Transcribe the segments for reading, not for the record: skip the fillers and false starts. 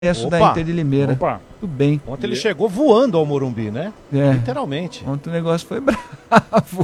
da Inter de Limeira. Opa. Tudo bem. Ontem ele chegou voando ao Morumbi, né? Literalmente. Ontem o negócio foi bravo.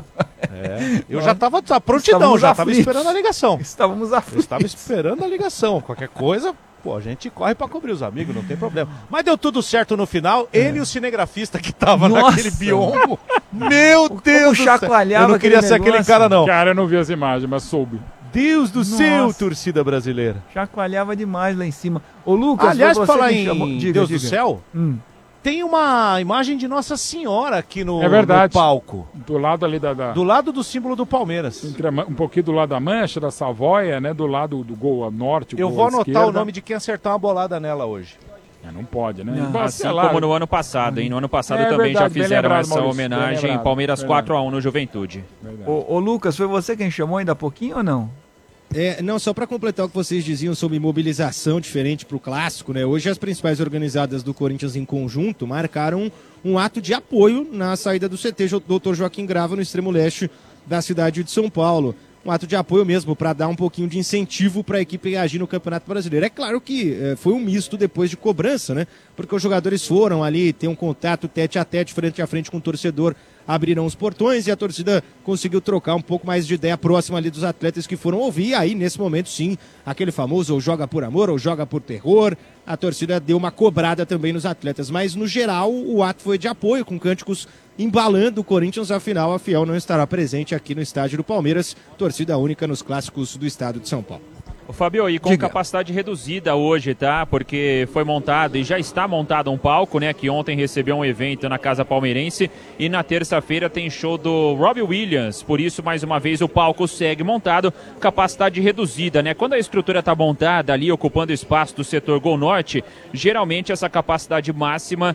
Eu já estava prontidão, já estava esperando a ligação. Estávamos aflitos. Eu estava esperando a ligação. Qualquer coisa, a gente corre para cobrir os amigos, não tem problema. Mas deu tudo certo no final. Ele e o cinegrafista que estava naquele biombo. Meu Deus do céu. Eu não queria ser aquele cara, não. Cara, eu não vi as imagens, mas soube. Deus do céu, torcida brasileira. Chacoalhava demais lá em cima. Ô, Lucas, aliás, você falar em Deus do céu, tem uma imagem de Nossa Senhora aqui no palco. Do lado ali do lado do símbolo do Palmeiras. Um pouquinho do lado da Mancha, da Savoia, né? Do lado do gol norte, eu vou anotar o nome de quem acertar uma bolada nela hoje. Não pode, né? Assim como no ano passado, hein? No ano passado também já fizeram essa homenagem. Palmeiras 4-1 no Juventude. Ô, Lucas, foi você quem chamou ainda há pouquinho ou não? Não, só para completar o que vocês diziam sobre mobilização diferente para o Clássico, né? Hoje as principais organizadas do Corinthians em conjunto marcaram um ato de apoio na saída do CT Dr. Joaquim Grava, no extremo leste da cidade de São Paulo. Um ato de apoio mesmo, para dar um pouquinho de incentivo para a equipe reagir no Campeonato Brasileiro. É claro que foi um misto depois de cobrança, né? Porque os jogadores foram ali ter um contato tete a tete, frente a frente com o torcedor, abriram os portões e a torcida conseguiu trocar um pouco mais de ideia próxima ali dos atletas que foram ouvir. E aí, nesse momento, sim, aquele famoso ou joga por amor ou joga por terror, a torcida deu uma cobrada também nos atletas. Mas, no geral, o ato foi de apoio, com cânticos embalando o Corinthians. Afinal, a Fiel não estará presente aqui no estádio do Palmeiras, torcida única nos clássicos do estado de São Paulo. Ô, Fabio, e com capacidade reduzida hoje, tá? Porque foi montado e já está montado um palco, né? Que ontem recebeu um evento na Casa Palmeirense e na terça-feira tem show do Robbie Williams. Por isso, mais uma vez, o palco segue montado, capacidade reduzida, né? Quando a estrutura está montada ali, ocupando espaço do setor Gol Norte, geralmente essa capacidade máxima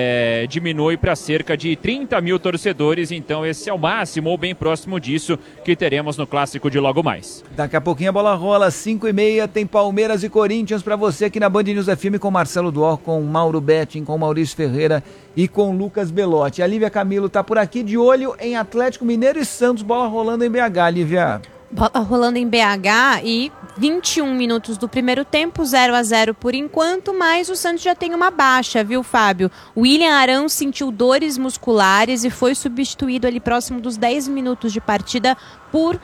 diminui para cerca de 30 mil torcedores. Então, esse é o máximo ou bem próximo disso que teremos no Clássico de logo mais. Daqui a pouquinho a bola rola, 5:30, tem Palmeiras e Corinthians para você aqui na Band News FM com Marcelo Duor, com Mauro Betting, com Maurício Ferreira e com Lucas Belotti. A Lívia Camilo tá por aqui de olho em Atlético Mineiro e Santos, bola rolando em BH, Lívia. Bola rolando em BH e 21 minutos do primeiro tempo, 0-0 por enquanto, mas o Santos já tem uma baixa, viu, Fábio? William Arão sentiu dores musculares e foi substituído ali próximo dos 10 minutos de partida por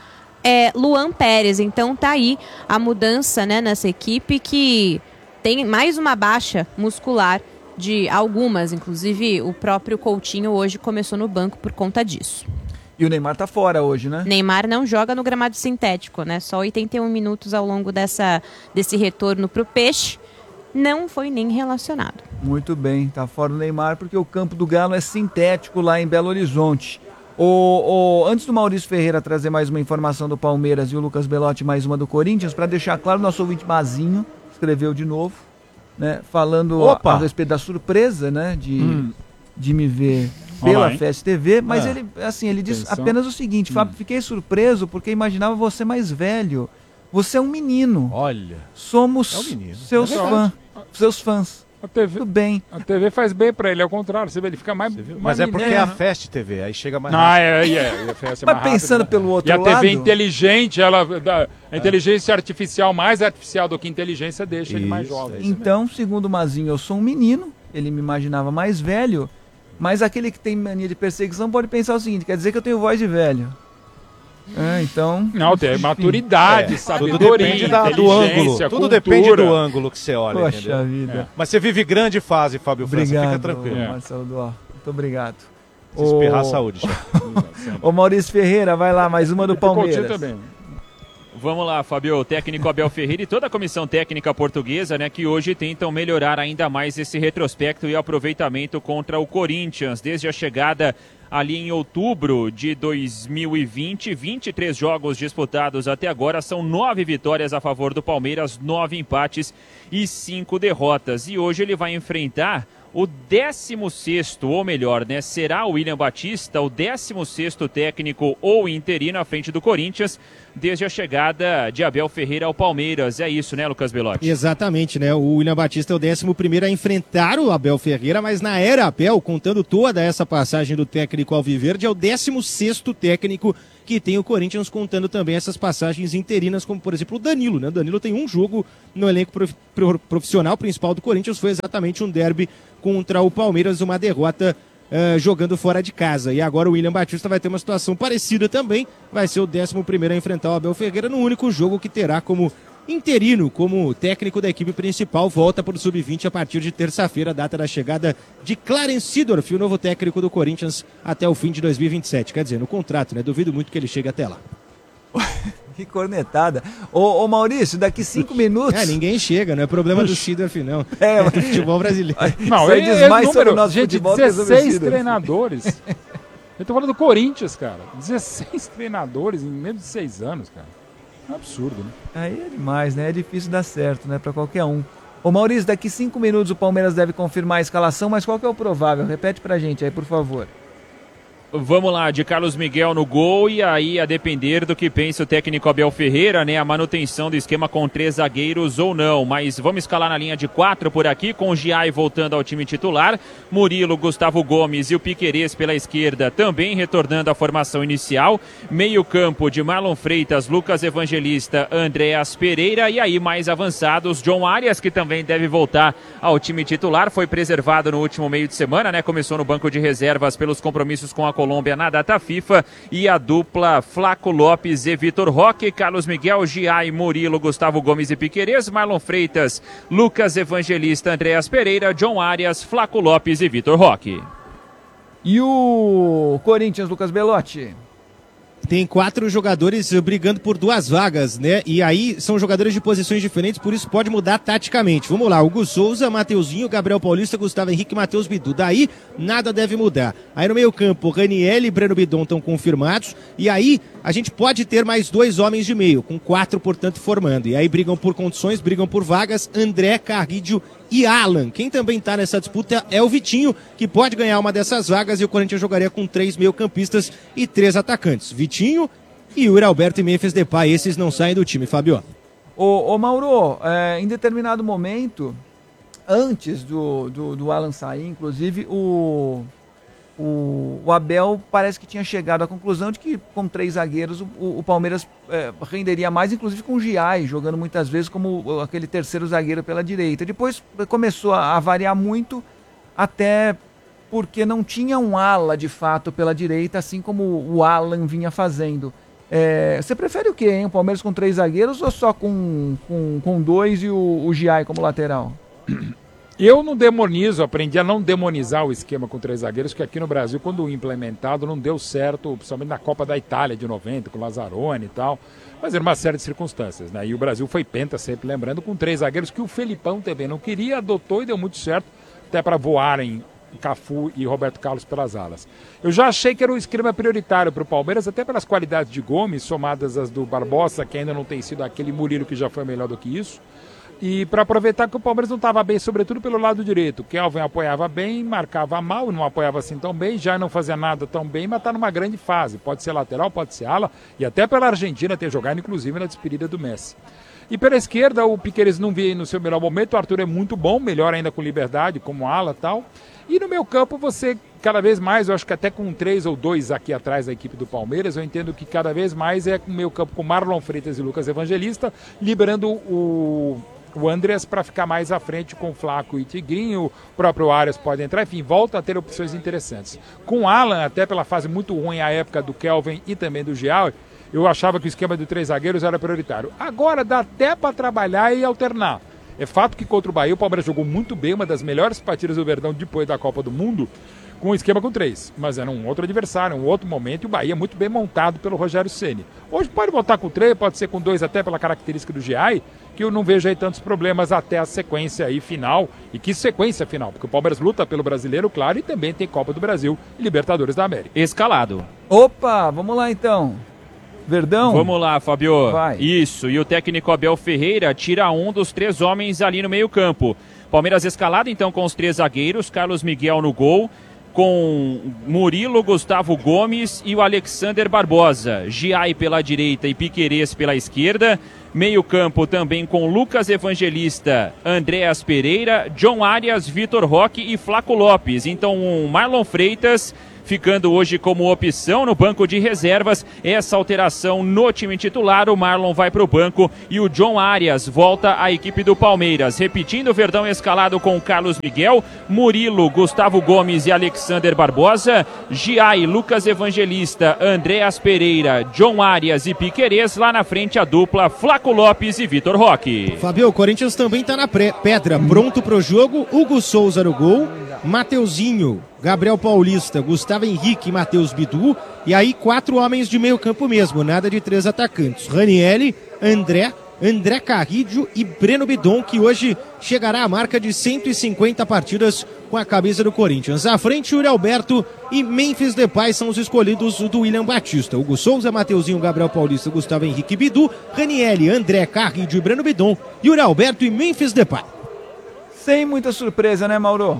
Luan Pérez. Então tá aí a mudança, né, nessa equipe, que tem mais uma baixa muscular de algumas, inclusive o próprio Coutinho hoje começou no banco por conta disso. E o Neymar tá fora hoje, né? Neymar não joga no gramado sintético, né? Só 81 minutos ao longo desse retorno pro Peixe. Não foi nem relacionado. Muito bem, tá fora o Neymar porque o campo do Galo é sintético lá em Belo Horizonte. Antes do Maurício Ferreira trazer mais uma informação do Palmeiras e o Lucas Belotti mais uma do Corinthians, para deixar claro, nosso ouvinte Mazinho escreveu de novo, né, falando a respeito da surpresa, né, de me ver pela Fest TV, mas ele diz apenas o seguinte: Fábio, fiquei surpreso porque imaginava você mais velho. Você é um menino. Olha. Somos seus fãs. A TV, tudo bem. A TV faz bem pra ele, ao contrário, você vê, ele fica mais mas é porque é a Fest TV, aí chega mais rápido. A Fest é mais mas pensando rápido, pelo outro lado... E a TV inteligente, a inteligência artificial, mais artificial do que inteligência, deixa ele mais jovem. Então, segundo o Mazinho, eu sou um menino, ele me imaginava mais velho, mas aquele que tem mania de perseguição pode pensar o seguinte: quer dizer que eu tenho voz de velho. Então... Não, tem maturidade, sabedoria, tudo depende do ângulo. Tudo depende do ângulo que você olha. Poxa vida. Mas você vive grande fase, Fábio França, fica tranquilo. Marcelo Duarte, muito obrigado. Se espirrar, saúde. Ô Maurício Ferreira, vai lá, mais uma do Palmeiras. Também. Vamos lá, Fabio, o técnico Abel Ferreira e toda a comissão técnica portuguesa, né, que hoje tentam melhorar ainda mais esse retrospecto e aproveitamento contra o Corinthians. Desde a chegada ali em outubro de 2020, 23 jogos disputados até agora, são 9 vitórias a favor do Palmeiras, 9 empates e 5 derrotas. E hoje ele vai enfrentar o 16º, ou melhor, né, será o William Batista, o 16º técnico ou interino à frente do Corinthians, desde a chegada de Abel Ferreira ao Palmeiras. É isso, né, Lucas Belotti? Exatamente, né? O William Batista é o 11º a enfrentar o Abel Ferreira, mas na era Abel, contando toda essa passagem do técnico alviverde, é o 16º técnico que tem o Corinthians contando também essas passagens interinas, como por exemplo o Danilo, né? O Danilo tem um jogo no elenco profissional principal do Corinthians, foi exatamente um derby contra o Palmeiras, uma derrota jogando fora de casa. E agora o William Batista vai ter uma situação parecida também, vai ser o 11º a enfrentar o Abel Ferreira no único jogo que terá como interino, como técnico da equipe principal. Volta para o Sub-20 a partir de terça-feira, data da chegada de Clarence Seedorf, o novo técnico do Corinthians, até o fim de 2027. Quer dizer, no contrato, né? Duvido muito que ele chegue até lá. Que cornetada. Ô Maurício, daqui 5 minutos... ninguém chega, não é problema do Seedorf, não. É do futebol brasileiro. Não, isso aí diz mais sobre o nosso gente, futebol 16 treinadores. Eu tô falando do Corinthians, cara. 16 treinadores em menos de 6 anos, cara. É um absurdo, né? Aí é demais, né? É difícil dar certo, né? Pra qualquer um. Ô Maurício, daqui 5 minutos o Palmeiras deve confirmar a escalação, mas qual que é o provável? Repete pra gente aí, por favor. Vamos lá, de Carlos Miguel no gol, e aí a depender do que pensa o técnico Abel Ferreira, né, a manutenção do esquema com 3 zagueiros ou não, mas vamos escalar na linha de 4 por aqui, com o Giai voltando ao time titular, Murilo, Gustavo Gomes e o Piquerez pela esquerda também retornando à formação inicial, meio campo de Marlon Freitas, Lucas Evangelista, Andréas Pereira, e aí mais avançados, John Arias, que também deve voltar ao time titular, foi preservado no último meio de semana, né, começou no banco de reservas pelos compromissos com a Colômbia na data FIFA, e a dupla Flaco Lopes e Vitor Roque, Carlos Miguel, Giai, Murilo, Gustavo Gomes e Piquerez, Marlon Freitas, Lucas Evangelista, Andréas Pereira, John Arias, Flaco Lopes e Vitor Roque. E o Corinthians, Lucas Belotti? Tem 4 jogadores brigando por 2 vagas, né? E aí são jogadores de posições diferentes, por isso pode mudar taticamente. Vamos lá, Hugo Souza, Mateuzinho, Gabriel Paulista, Gustavo Henrique e Matheus Bidu. Daí, nada deve mudar. Aí no meio campo, Raniel e Breno Bidon estão confirmados. E aí, a gente pode ter mais 2 homens de meio, com 4, portanto, formando. E aí brigam por condições, brigam por vagas, André, Carrídio e Alan. Quem também está nessa disputa é o Vitinho, que pode ganhar uma dessas vagas, e o Corinthians jogaria com 3 meio-campistas e 3 atacantes. Vitinho e Yuri Alberto e Memphis Depay, esses não saem do time, Fabio. Ô Mauro, em determinado momento, antes do Alan sair, inclusive, o Abel parece que tinha chegado à conclusão de que com 3 zagueiros o Palmeiras renderia mais, inclusive com o Giai, jogando muitas vezes como aquele terceiro zagueiro pela direita. Depois começou a variar muito, até porque não tinha um ala de fato pela direita, assim como o Alan vinha fazendo. Você prefere o quê, hein? O Palmeiras com 3 zagueiros ou só com 2 e o Giai como lateral? Eu não demonizo, aprendi a não demonizar o esquema com 3 zagueiros, que aqui no Brasil, quando implementado, não deu certo, principalmente na Copa da Itália de 90, com o Lazzaroni e tal, mas era uma série de circunstâncias, né? E o Brasil foi penta, sempre lembrando, com 3 zagueiros, que o Felipão também não queria, adotou e deu muito certo, até para voarem Cafu e Roberto Carlos pelas alas. Eu já achei que era o esquema prioritário para o Palmeiras, até pelas qualidades de Gomes, somadas às do Barbosa, que ainda não tem sido aquele Murilo que já foi melhor do que isso. E para aproveitar que o Palmeiras não estava bem, sobretudo pelo lado direito. O Kelvin apoiava bem, marcava mal, não apoiava assim tão bem, já não fazia nada tão bem, mas está numa grande fase. Pode ser lateral, pode ser ala, e até pela Argentina ter jogado, inclusive, na despedida do Messi. E pela esquerda, o Piquerez não veio no seu melhor momento, o Arthur é muito bom, melhor ainda com liberdade, como ala e tal. E no meu campo, você, cada vez mais, eu acho que até com 3 ou 2 aqui atrás da equipe do Palmeiras, eu entendo que cada vez mais é o meu campo com Marlon Freitas e Lucas Evangelista, liberando o Andreas para ficar mais à frente com o Flaco e Tigrinho, o próprio Arias pode entrar, enfim, volta a ter opções interessantes. Com o Alan, até pela fase muito ruim à época do Kelvin e também do Gial, eu achava que o esquema de 3 zagueiros era prioritário. Agora dá até para trabalhar e alternar. É fato que contra o Bahia o Palmeiras jogou muito bem, uma das melhores partidas do Verdão depois da Copa do Mundo, com um esquema com 3, mas era um outro adversário, um outro momento, e o Bahia muito bem montado pelo Rogério Ceni. Hoje pode voltar com 3, pode ser com 2 até pela característica do Giai, que eu não vejo aí tantos problemas até a sequência aí final. E que sequência final? Porque o Palmeiras luta pelo Brasileiro, claro, e também tem Copa do Brasil e Libertadores da América. Escalado. Opa, vamos lá então. Verdão? Vamos lá, Fabio. Vai. Isso, e o técnico Abel Ferreira tira um dos 3 homens ali no meio campo. Palmeiras escalado então com os 3 zagueiros, Carlos Miguel no gol, com Murilo, Gustavo Gomes e o Alexander Barbosa. Giai pela direita e Piquerez pela esquerda. Meio campo também com Lucas Evangelista, Andréas Pereira, John Arias, Vitor Roque e Flaco Lopes. Então Marlon Freitas, ficando hoje como opção no banco de reservas. Essa alteração no time titular, o Marlon vai para o banco e o John Arias volta à equipe do Palmeiras. Repetindo, o Verdão escalado com Carlos Miguel, Murilo, Gustavo Gomes e Alexander Barbosa, Giai, Lucas Evangelista, Andréas Pereira, John Arias e Piquerez. Lá na frente a dupla Flaco Lopes e Vitor Roque. Fabio, o Corinthians também está na pedra, pronto pro jogo. Hugo Souza no gol, Mateuzinho, Gabriel Paulista, Gustavo Henrique e Matheus Bidu. E aí 4 homens de meio campo mesmo, nada de 3 atacantes. Ranieri, André Carrillo e Breno Bidon, que hoje chegará à marca de 150 partidas com a camisa do Corinthians. À frente, Yuri Alberto e Memphis Depay são os escolhidos do William Batista. Hugo Souza, Mateuzinho, Gabriel Paulista, Gustavo Henrique e Bidu, Ranieri, André Carrillo e Breno Bidon, Yuri Alberto e Memphis Depay. Sem muita surpresa, né, Mauro?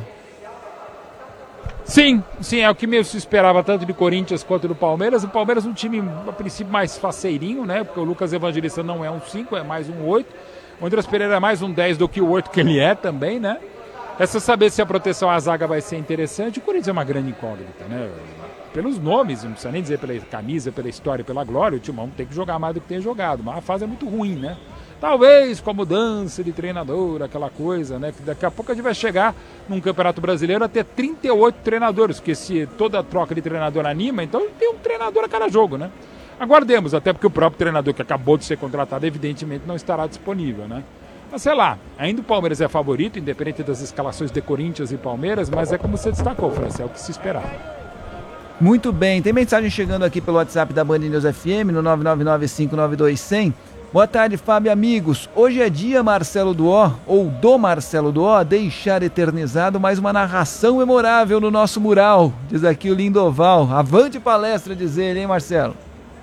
Sim, é o que mesmo se esperava tanto do Corinthians quanto do Palmeiras. O Palmeiras é um time, a princípio, mais faceirinho, né? Porque o Lucas Evangelista não é um 5, é mais um 8. O Andrés Pereira é mais um 10 do que o 8 que ele é também, né? É só saber se a proteção à zaga vai ser interessante. O Corinthians é uma grande incógnita, né? Pelos nomes, não precisa nem dizer pela camisa, pela história, pela glória, o Timão tem que jogar mais do que tem jogado. Mas a fase é muito ruim, né? Talvez com a mudança de treinador, aquela coisa, né? Que daqui a pouco a gente vai chegar num Campeonato Brasileiro a ter 38 treinadores, porque se toda troca de treinador anima, então tem um treinador a cada jogo, né? Aguardemos, até porque o próprio treinador que acabou de ser contratado, evidentemente, não estará disponível, né? Mas sei lá, ainda o Palmeiras é favorito, independente das escalações de Corinthians e Palmeiras, mas é como você destacou, França, é o que se esperava. Muito bem, tem mensagem chegando aqui pelo WhatsApp da Band News FM, no 999592100. Boa tarde, Fábio, amigos. Hoje é dia Marcelo Duó, ou do Marcelo Duó, deixar eternizado mais uma narração memorável no nosso mural, diz aqui o Lindoval. Avante palestra, diz ele, hein, Marcelo?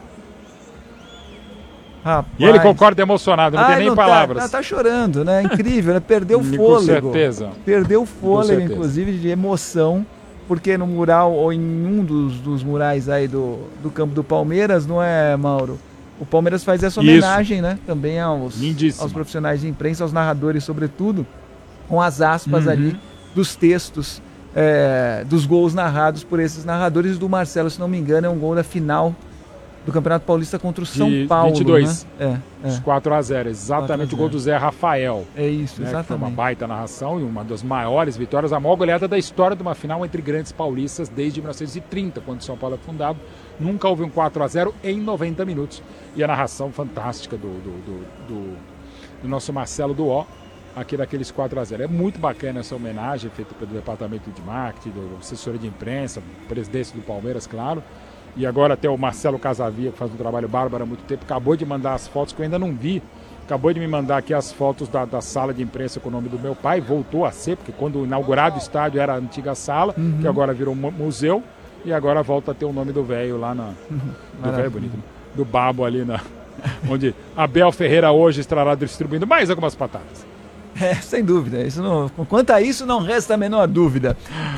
Rapaz. E ele concorda emocionado, não tem nem palavras. Tá chorando, né? Incrível, né? Perdeu o fôlego. Com certeza. Perdeu o fôlego, inclusive, de emoção, porque no mural, ou em um dos murais aí do campo do Palmeiras, não é, Mauro? O Palmeiras faz essa homenagem, né? Também aos profissionais de imprensa, aos narradores, sobretudo, com as aspas ali dos textos, dos gols narrados por esses narradores. Do Marcelo, se não me engano, é um gol da final do Campeonato Paulista contra o São Paulo. 22. Né? Os 4-0, exatamente 4-0. O gol do Zé Rafael. É isso, né? exatamente. Foi uma baita narração e uma das maiores vitórias, a maior goleada da história de uma final entre grandes paulistas desde 1930, quando o São Paulo é fundado. Nunca houve um 4-0 em 90 minutos. E a narração fantástica do nosso Marcelo Duó, aqui daqueles 4-0. É muito bacana essa homenagem feita pelo departamento de marketing, do assessoria de imprensa, presidência do Palmeiras, claro. E agora até o Marcelo Casavia, que faz um trabalho bárbaro há muito tempo, acabou de mandar as fotos que eu ainda não vi. Acabou de me mandar aqui as fotos da sala de imprensa com o nome do meu pai. Voltou a ser, porque quando inaugurado o estádio era a antiga sala, que agora virou museu. E agora volta a ter o nome do velho lá do velho bonito, né? Do Babo ali, onde Abel Ferreira hoje estará distribuindo mais algumas patatas. Sem dúvida. Quanto a isso, não resta a menor dúvida.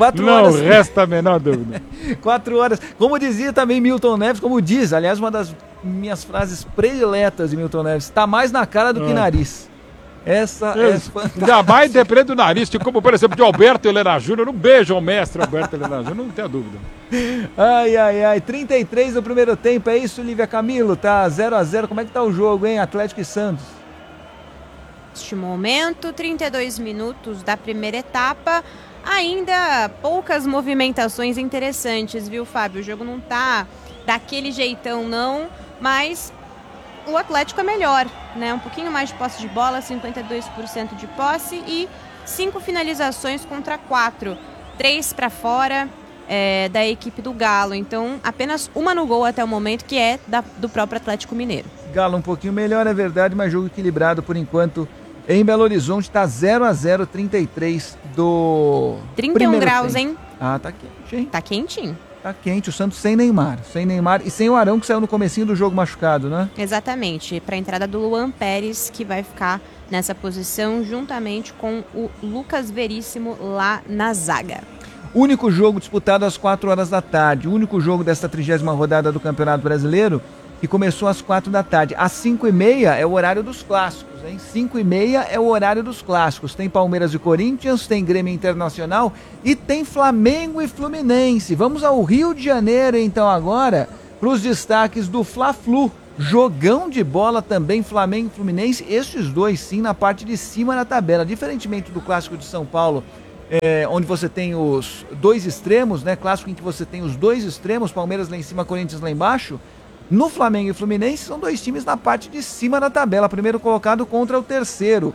4 horas. Como dizia também Milton Neves, como diz, aliás, uma das minhas frases prediletas de Milton Neves, está mais na cara do que nariz. Essa é fantástica. Ainda mais depende do nariz, como por exemplo de Alberto Helena Júnior. Um beijo ao mestre Alberto Helena Júnior, não tenha dúvida. Ai, 33 no primeiro tempo, é isso, Lívia Camilo? Tá 0-0, como é que tá o jogo, hein? Atlético e Santos. Neste momento, 32 minutos da primeira etapa, ainda poucas movimentações interessantes, viu, Fábio? O jogo não tá daquele jeitão, não, mas o Atlético é melhor, né? Um pouquinho mais de posse de bola, 52% de posse e 5 finalizações contra 4. 3 para fora da equipe do Galo. Então, apenas uma no gol até o momento, que é do próprio Atlético Mineiro. Galo um pouquinho melhor, é verdade, mas jogo equilibrado por enquanto. Em Belo Horizonte está 0-0, 33 do 31 graus, tempo. Hein? Ah, tá quente, hein? Tá quentinho. Tá quente, o Santos sem Neymar e sem o Arão, que saiu no comecinho do jogo machucado, né? Exatamente, para a entrada do Luan Pérez, que vai ficar nessa posição juntamente com o Lucas Veríssimo lá na zaga. Único jogo disputado às 4 horas da tarde, o único jogo desta 30ª rodada do Campeonato Brasileiro que começou às 4 da tarde. Às 5h30 é o horário dos clássicos, hein? 5h30 é o horário dos clássicos. Tem Palmeiras e Corinthians, tem Grêmio Internacional e tem Flamengo e Fluminense. Vamos ao Rio de Janeiro, então, agora, para os destaques do Fla-Flu. Jogão de bola também, Flamengo e Fluminense. Estes dois, sim, na parte de cima da tabela. Diferentemente do clássico de São Paulo, onde você tem os dois extremos, né? Clássico em que você tem os dois extremos, Palmeiras lá em cima, Corinthians lá embaixo. No Flamengo e Fluminense são dois times na parte de cima da tabela, primeiro colocado contra o terceiro.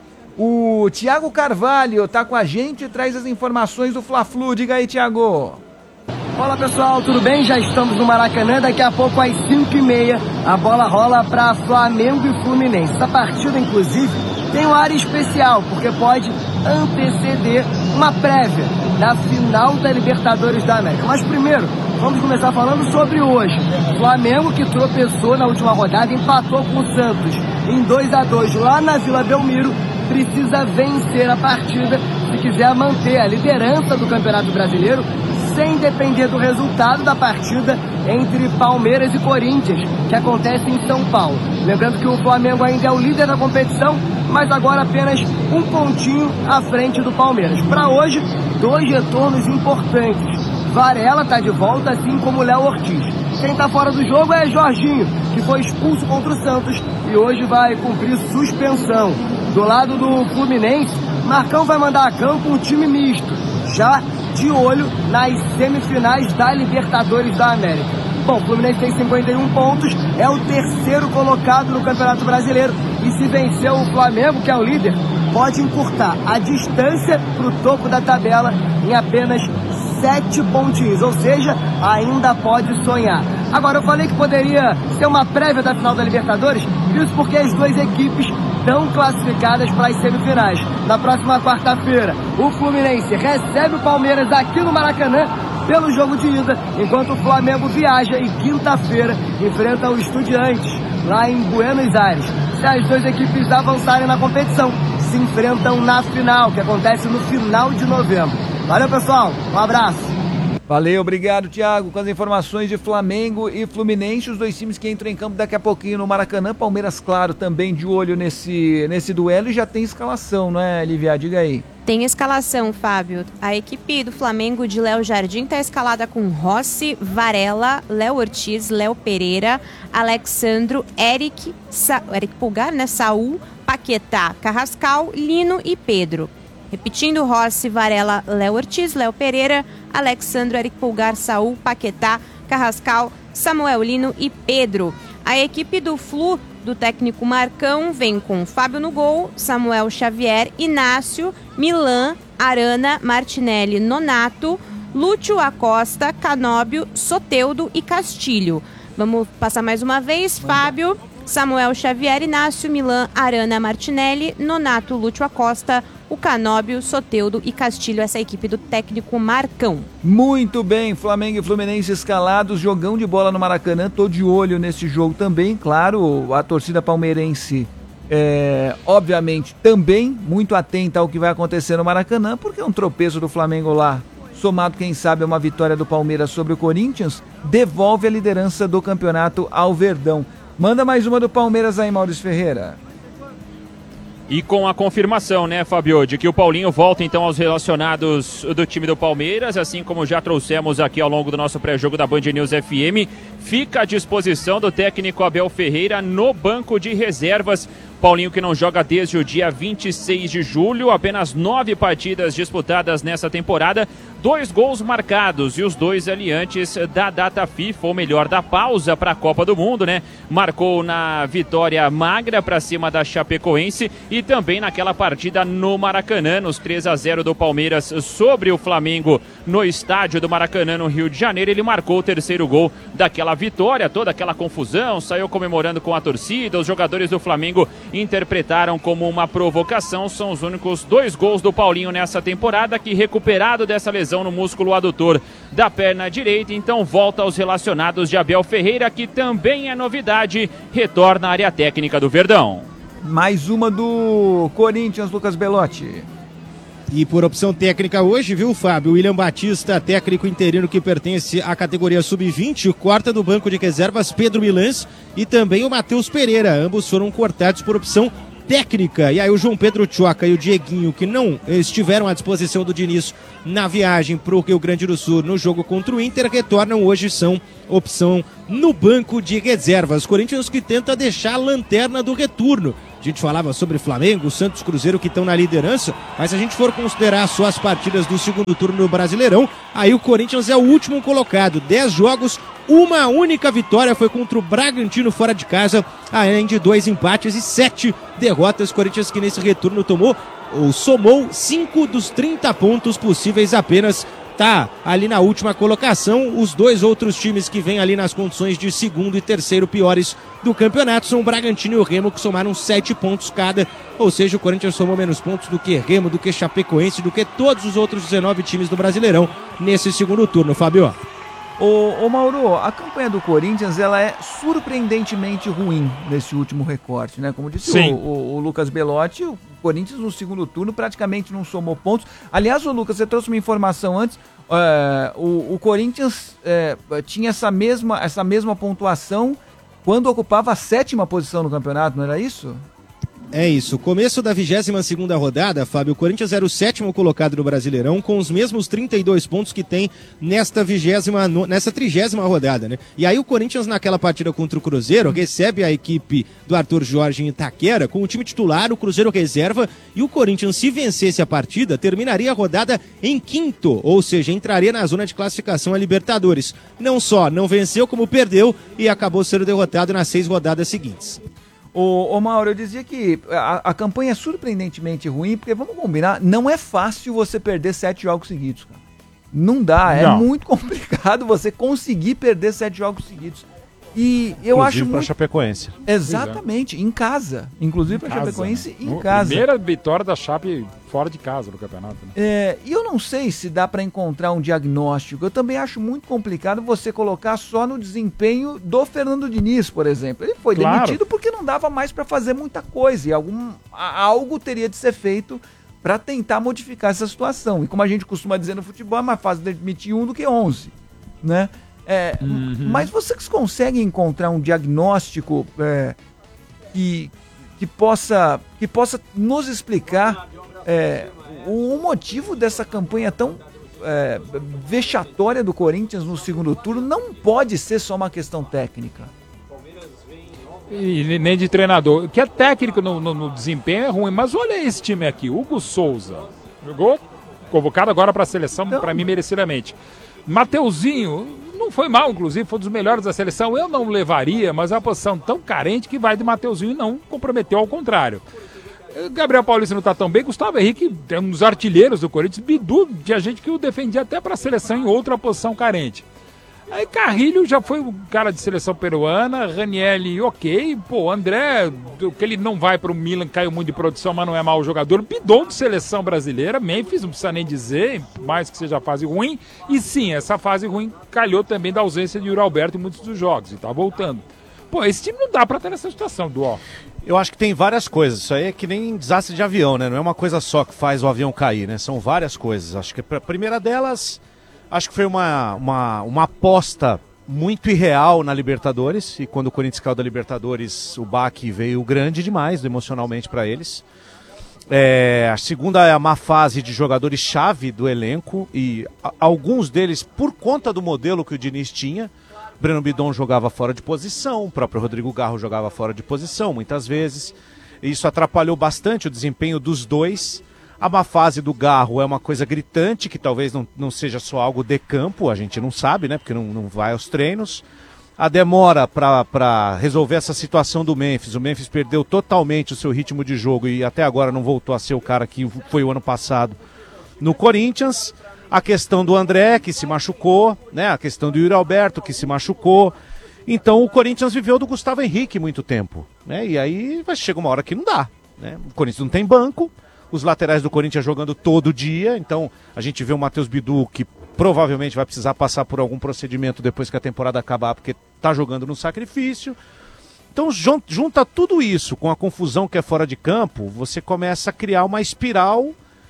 O Thiago Carvalho tá com a gente e traz as informações do Fla-Flu. Diga aí, Thiago. Olá pessoal, tudo bem? Já estamos no Maracanã, daqui a pouco às 5h30 a bola rola para Flamengo e Fluminense. Essa partida, inclusive, tem um ar especial, porque pode anteceder uma prévia da final da Libertadores da América. Mas primeiro, vamos começar falando sobre hoje. Flamengo, que tropeçou na última rodada, empatou com o Santos em 2-2 lá na Vila Belmiro, precisa vencer a partida se quiser manter a liderança do Campeonato Brasileiro, sem depender do resultado da partida entre Palmeiras e Corinthians, que acontece em São Paulo. Lembrando que o Flamengo ainda é o líder da competição, mas agora apenas um pontinho à frente do Palmeiras. Para hoje, 2 retornos importantes. Varela está de volta, assim como Léo Ortiz. Quem está fora do jogo é Jorginho, que foi expulso contra o Santos e hoje vai cumprir suspensão. Do lado do Fluminense, Marcão vai mandar a campo um time misto, já de olho nas semifinais da Libertadores da América. Bom, o Fluminense tem 51 pontos, é o terceiro colocado no Campeonato Brasileiro e se vencer o Flamengo, que é o líder, pode encurtar a distância para o topo da tabela em apenas 7 pontinhos, ou seja, ainda pode sonhar. Agora, eu falei que poderia ser uma prévia da final da Libertadores, isso porque as duas equipes estão classificadas para as semifinais. Na próxima quarta-feira, o Fluminense recebe o Palmeiras aqui no Maracanã pelo jogo de ida, enquanto o Flamengo viaja e quinta-feira enfrenta o Estudiantes, lá em Buenos Aires. Se as duas equipes avançarem na competição, se enfrentam na final, que acontece no final de novembro. Valeu, pessoal. Um abraço. Valeu, obrigado, Thiago, com as informações de Flamengo e Fluminense, os dois times que entram em campo daqui a pouquinho no Maracanã. Palmeiras, claro, também de olho nesse duelo e já tem escalação, não é, Lívia? Diga aí. Tem escalação, Fábio. A equipe do Flamengo de Léo Jardim está escalada com Rossi, Varela, Léo Ortiz, Léo Pereira, Alexandro, Eric Pulgar, né? Saul, Paquetá, Carrascal, Lino e Pedro. Repetindo, Rossi, Varela, Léo Ortiz, Léo Pereira, Alexandro, Eric Pulgar, Saul, Paquetá, Carrascal, Samuel Lino e Pedro. A equipe do Flu, do técnico Marcão, vem com Fábio no gol, Samuel Xavier, Inácio, Milan, Arana, Martinelli, Nonato, Lúcio Acosta, Canóbio, Soteldo e Castilho. Vamos passar mais uma vez, Fábio, Samuel Xavier, Inácio, Milan, Arana, Martinelli, Nonato, Lúcio Acosta, o Canóbio, Soteldo e Castilho, essa equipe do técnico Marcão. Muito bem, Flamengo e Fluminense escalados, jogão de bola no Maracanã, tô de olho nesse jogo também, claro, a torcida palmeirense obviamente também muito atenta ao que vai acontecer no Maracanã, porque um tropeço do Flamengo lá, somado quem sabe a uma vitória do Palmeiras sobre o Corinthians, devolve a liderança do campeonato ao Verdão. Manda mais uma do Palmeiras aí, Maurício Ferreira. E com a confirmação, né, Fabio, de que o Paulinho volta então aos relacionados do time do Palmeiras, assim como já trouxemos aqui ao longo do nosso pré-jogo da Band News FM, fica à disposição do técnico Abel Ferreira no banco de reservas. Paulinho que não joga desde o dia 26 de julho, apenas 9 partidas disputadas nessa temporada, 2 gols marcados e os 2 ali antes da data FIFA, ou melhor, da pausa para a Copa do Mundo, né? Marcou na vitória magra para cima da Chapecoense e também naquela partida no Maracanã, nos 3-0 do Palmeiras sobre o Flamengo no estádio do Maracanã, no Rio de Janeiro. Ele marcou o terceiro gol daquela vitória, toda aquela confusão, saiu comemorando com a torcida, os jogadores do Flamengo interpretaram como uma provocação. São os únicos 2 gols do Paulinho nessa temporada, que recuperado dessa lesão no músculo adutor da perna direita, então volta aos relacionados de Abel Ferreira, que também é novidade, retorna à área técnica do Verdão. Mais uma do Corinthians, Lucas Belotti. E por opção técnica hoje, viu, Fábio? William Batista, técnico interino que pertence à categoria sub-20, corta do banco de reservas Pedro Milans e também o Matheus Pereira. Ambos foram cortados por opção técnica. E aí o João Pedro Tchoca e o Dieguinho, que não estiveram à disposição do Diniz na viagem para o Rio Grande do Sul no jogo contra o Inter, retornam hoje, são opção no banco de reservas. Corinthians que tenta deixar a lanterna do retorno. A gente falava sobre Flamengo, Santos, Cruzeiro que estão na liderança, mas se a gente for considerar só as partidas do segundo turno do Brasileirão, aí o Corinthians é o último colocado. 10 jogos, uma única vitória foi contra o Bragantino fora de casa, além de 2 empates e 7 derrotas. Corinthians que nesse retorno tomou ou somou 5 dos 30 pontos possíveis apenas. Tá ali na última colocação. Os 2 outros times que vêm ali nas condições de segundo e terceiro piores do campeonato são o Bragantino e o Remo, que somaram 7 pontos cada, ou seja, o Corinthians somou menos pontos do que Remo, do que Chapecoense, do que todos os outros 19 times do Brasileirão nesse segundo turno, Fábio. Ô Mauro, a campanha do Corinthians ela é surpreendentemente ruim nesse último recorte, né? Como disse o Lucas Belotti, o Corinthians no segundo turno praticamente não somou pontos. Aliás, ô Lucas, você trouxe uma informação antes, o Corinthians tinha essa mesma pontuação quando ocupava a 7ª posição no campeonato, não era isso? É isso, começo da 22ª rodada, Fábio, o Corinthians era o 7º colocado do Brasileirão, com os mesmos 32 pontos que tem nessa 30ª rodada, né? E aí o Corinthians naquela partida contra o Cruzeiro recebe a equipe do Arthur Jorge em Itaquera com o time titular, o Cruzeiro reserva, e o Corinthians, se vencesse a partida, terminaria a rodada em 5º, ou seja, entraria na zona de classificação a Libertadores. Não só não venceu, como perdeu e acabou sendo derrotado nas 6 rodadas seguintes. Ô Mauro, eu dizia que a campanha é surpreendentemente ruim, porque vamos combinar, não é fácil você perder 7 jogos seguidos, cara. Não dá, é muito complicado você conseguir perder 7 jogos seguidos. E eu inclusive acho para Chapecoense. Exatamente, em casa. Inclusive para Chapecoense em casa. Primeira vitória da Chape fora de casa no campeonato. Né? E eu não sei se dá para encontrar um diagnóstico. Eu também acho muito complicado você colocar só no desempenho do Fernando Diniz, por exemplo. Ele foi demitido porque não dava mais para fazer muita coisa. E algo teria de ser feito para tentar modificar essa situação. E como a gente costuma dizer no futebol, é mais fácil demitir 1 do que 11, né? Mas vocês conseguem encontrar um diagnóstico que possa nos explicar o motivo dessa campanha tão vexatória do Corinthians no segundo turno? Não pode ser só uma questão técnica. E nem de treinador. Que é técnico no desempenho é ruim, mas olha esse time aqui, Hugo Souza, jogou convocado agora para a seleção, para mim merecidamente. Mateuzinho não foi mal, inclusive, foi um dos melhores da seleção. Eu não levaria, mas é uma posição tão carente que vai de Mateuzinho e não comprometeu, ao contrário. Gabriel Paulista não está tão bem, Gustavo Henrique é um dos artilheiros do Corinthians, Bidu, tinha gente que o defendia até para a seleção em outra posição carente. Aí Carrilho já foi um cara de seleção peruana, Ranieri ok, André, que ele não vai para o Milan, caiu muito de produção, mas não é mau jogador, Bidon de seleção brasileira, Memphis, não precisa nem dizer, mais que seja fase ruim, e sim, essa fase ruim calhou também da ausência de Yuri Alberto em muitos dos jogos, e tá voltando. Esse time não dá para ter nessa situação, Duó. Eu acho que tem várias coisas, isso aí é que nem desastre de avião, né? Não é uma coisa só que faz o avião cair, né? São várias coisas, acho que a primeira delas... Acho que foi uma aposta muito irreal na Libertadores, e quando o Corinthians caiu da Libertadores, o baque veio grande demais emocionalmente para eles. A segunda é a má fase de jogadores-chave do elenco, e alguns deles, por conta do modelo que o Diniz tinha, Breno Bidon jogava fora de posição, o próprio Rodrigo Garro jogava fora de posição muitas vezes, e isso atrapalhou bastante o desempenho dos dois. A má fase do Garro é uma coisa gritante, que talvez não seja só algo de campo, a gente não sabe, né, porque não vai aos treinos. A demora para resolver essa situação do Memphis, o Memphis perdeu totalmente o seu ritmo de jogo e até agora não voltou a ser o cara que foi o ano passado no Corinthians. A questão do André, que se machucou, né, a questão do Yuri Alberto, que se machucou. Então o Corinthians viveu do Gustavo Henrique muito tempo, né, e aí chega uma hora que não dá, né? O Corinthians não tem banco. Os laterais do Corinthians jogando todo dia, então a gente vê o Matheus Bidu, que provavelmente vai precisar passar por algum procedimento depois que a temporada acabar, porque está jogando no sacrifício. Então junta tudo isso com a confusão que é fora de campo, você começa a criar uma espiral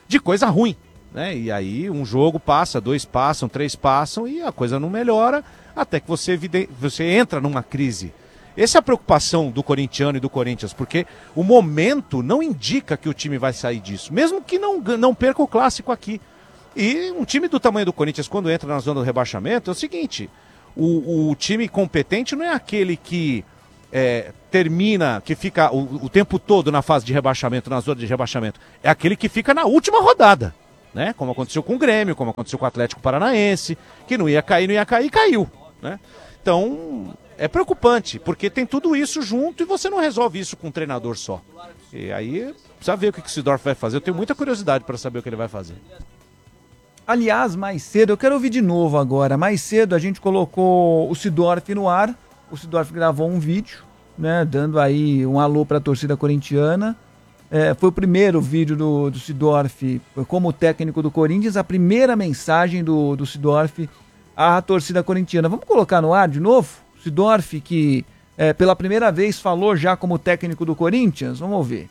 de coisa ruim, né? E aí um jogo passa, 2 passam, 3 passam e a coisa não melhora até que você entra numa crise. Essa é a preocupação do corintiano e do Corinthians, porque o momento não indica que o time vai sair disso, mesmo que não perca o clássico aqui. E um time do tamanho do Corinthians, quando entra na zona do rebaixamento, é o seguinte, o time competente não é aquele que termina, que fica o tempo todo na fase de rebaixamento, na zona de rebaixamento, é aquele que fica na última rodada, né? Como aconteceu com o Grêmio, como aconteceu com o Atlético Paranaense, que não ia cair, caiu, né? Então, é preocupante, porque tem tudo isso junto e você não resolve isso com um treinador só. E aí, precisa ver o que o Seedorf vai fazer. Eu tenho muita curiosidade para saber o que ele vai fazer. Aliás, mais cedo, eu quero ouvir de novo agora. Mais cedo a gente colocou o Seedorf no ar. O Seedorf gravou um vídeo, né, dando aí um alô para a torcida corintiana. Foi o primeiro vídeo do Seedorf como técnico do Corinthians, a primeira mensagem do Seedorf à torcida corintiana. Vamos colocar no ar de novo? O Seedorf, que pela primeira vez falou já como técnico do Corinthians. Vamos ouvir.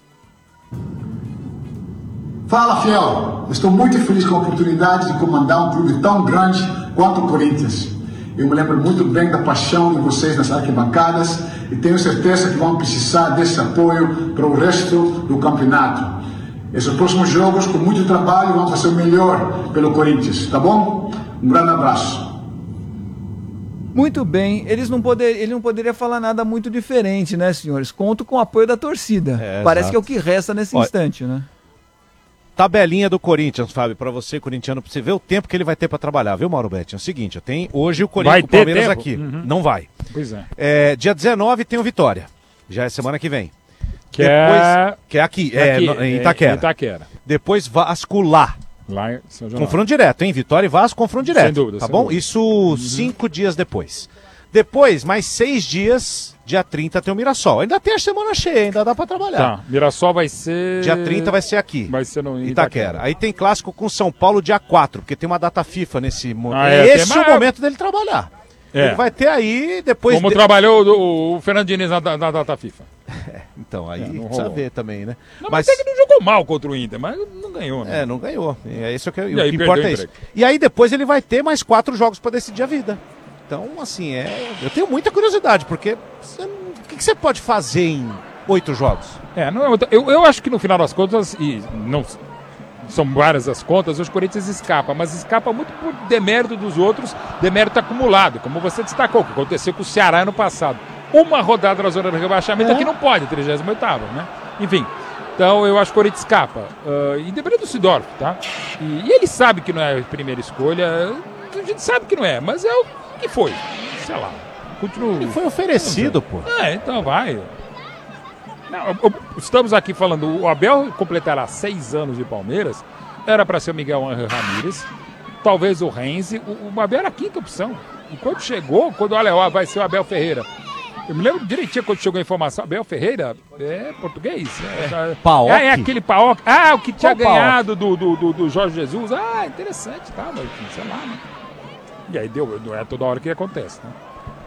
Fala, fiel. Estou muito feliz com a oportunidade de comandar um clube tão grande quanto o Corinthians. Eu me lembro muito bem da paixão de vocês nas arquibancadas e tenho certeza que vão precisar desse apoio para o resto do campeonato. Esses próximos jogos, com muito trabalho, vamos fazer o melhor pelo Corinthians, tá bom? Um grande abraço. Muito bem, ele não poderia falar nada muito diferente, né, senhores? Conto com o apoio da torcida. Parece que é o que resta nesse instante, né? Tabelinha do Corinthians, Fábio, para você, corintiano, para você ver o tempo que ele vai ter para trabalhar, viu, Mauro Betti? É o seguinte, tem hoje o Corinthians, o Palmeiras tempo? Aqui, não vai. Pois é. Dia 19 tem o Vitória, já é semana que vem. Que é aqui, em Itaquera. Itaquera. Depois Vasco lá. Lá em São João. Confronto direto, hein? Vitória e Vasco, confronto direto. Sem dúvida. Tá bom? Dúvida. Isso 5 dias depois. Depois, mais 6 dias, dia 30 tem o Mirassol. Ainda tem a semana cheia, ainda dá pra trabalhar. Tá, Mirassol vai ser... Dia 30 vai ser aqui. Vai ser no Itaquera. Aí tem clássico com São Paulo dia 4, porque tem uma data FIFA nesse momento. Esse é o momento dele trabalhar. Ele vai ter aí, depois... Como trabalhou o Fernando Diniz na data FIFA. Então, aí precisa ver também, né? Não, mas até que não jogou mal contra o Inter, mas não ganhou, né? Não ganhou. O que importa é isso. E aí depois ele vai ter mais 4 jogos pra decidir a vida. Então, assim, eu tenho muita curiosidade, porque o que você pode fazer em 8 jogos? Eu acho que no final das contas, e não são várias as contas, os Corinthians escapa, mas escapa muito por demérito dos outros, demérito acumulado, como você destacou, o que aconteceu com o Ceará ano passado. Uma rodada na zona de rebaixamento aqui não pode, 38ª, né? Enfim, então eu acho que o Corinthians escapa, independente do Seedorf, tá? E ele sabe que não é a primeira escolha, a gente sabe que não é, mas é o que foi, sei lá, continua. Ele foi oferecido, pô. Então vai. Não, estamos aqui falando, o Abel completará 6 anos de Palmeiras, era para ser o Miguel Ángel Ramírez, talvez o Renzi, o Abel era a 5ª opção. E quando chegou, vai ser o Abel Ferreira. Eu me lembro direitinho quando chegou a informação, Abel Ferreira é português. Paok. É aquele Paok. O que tinha ganhado do Jorge Jesus. Interessante, tá, mas sei lá, né? E aí não é toda hora que acontece, né?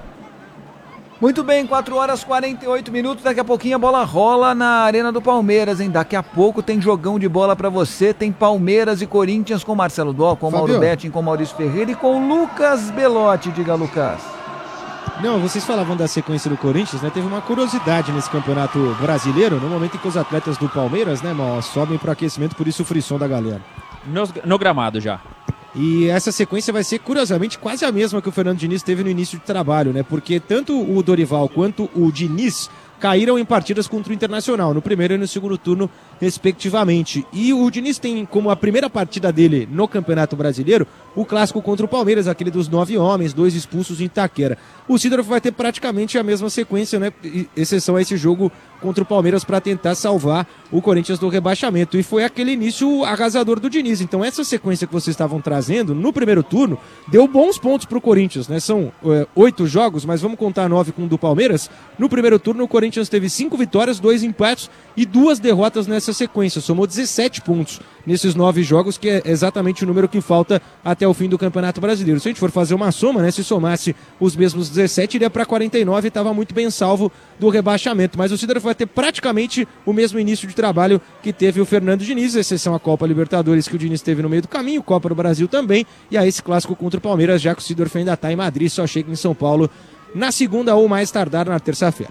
Muito bem, 4h48, daqui a pouquinho a bola rola na Arena do Palmeiras, hein? Daqui a pouco tem jogão de bola pra você, tem Palmeiras e Corinthians com Marcelo Dó, com Mauro Betting, com Maurício Ferreira e com Lucas Belotti. Diga, Lucas. Não, vocês falavam da sequência do Corinthians, né? Teve uma curiosidade nesse campeonato brasileiro, no momento em que os atletas do Palmeiras, né, sobem pro aquecimento, por isso o frisson da galera. No gramado já. E essa sequência vai ser, curiosamente, quase a mesma que o Fernando Diniz teve no início de trabalho, né? Porque tanto o Dorival quanto o Diniz caíram em partidas contra o Internacional, no primeiro e no segundo turno, respectivamente. E o Diniz tem como a primeira partida dele no Campeonato Brasileiro o clássico contra o Palmeiras, aquele dos 9 homens, 2 expulsos em Itaquera. O Seedorf vai ter praticamente a mesma sequência, né? Exceção a esse jogo contra o Palmeiras para tentar salvar o Corinthians do rebaixamento. E foi aquele início arrasador do Diniz. Então essa sequência que vocês estavam trazendo no primeiro turno deu bons pontos para o Corinthians, né? São 8 jogos, mas vamos contar 9 com o do Palmeiras. No primeiro turno o Corinthians Corinthians teve 5 vitórias, 2 empates e 2 derrotas nessa sequência. Somou 17 pontos nesses 9 jogos, que é exatamente o número que falta até o fim do Campeonato Brasileiro. Se a gente for fazer uma soma, né, se somasse os mesmos 17, iria para 49 e estava muito bem salvo do rebaixamento. Mas o Siderf vai ter praticamente o mesmo início de trabalho que teve o Fernando Diniz, exceção a Copa Libertadores que o Diniz teve no meio do caminho, Copa do Brasil também, e aí esse clássico contra o Palmeiras, já que o Siderf ainda está em Madrid, só chega em São Paulo na segunda ou mais tardar na terça-feira.